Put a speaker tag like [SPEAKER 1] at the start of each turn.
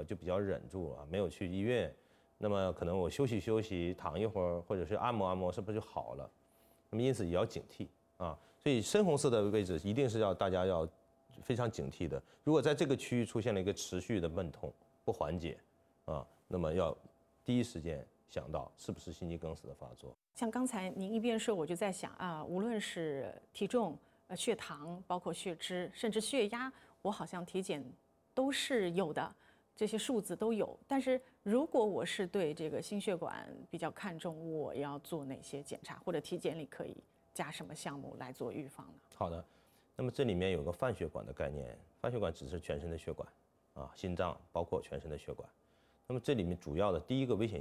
[SPEAKER 1] 的就比较忍住啊，没有去医院，那么可能我休息，躺一会儿，或者是按摩，是不是就好了？那么因此也要警惕啊。所以深红色的位置一定是大家要非常警惕的。如果在这个区域出现了一个持续的闷痛不缓解啊，那么要第一时间想到是不是心肌梗死的发作。
[SPEAKER 2] 像刚才您一边说，我就在想啊，无论是体重、血糖，包括血脂，甚至血压，我好像体检都是有的，这些数字都有。但是如果我是对这个心血管比较看重，我要做哪些检查，或者体检里可以加什么项目来做预防呢？
[SPEAKER 1] 好的，那么这里面有个泛血管的概念，泛血管只是全身的血管啊，心脏包括全身的血管。那么这里面主要的第一个危险